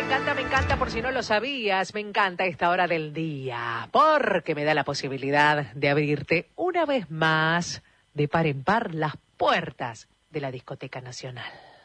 me encanta, por si no lo sabías, me encanta esta hora del día, porque me da la posibilidad de abrirte una vez más, de par en par, las puertas de la Discoteca Nacional.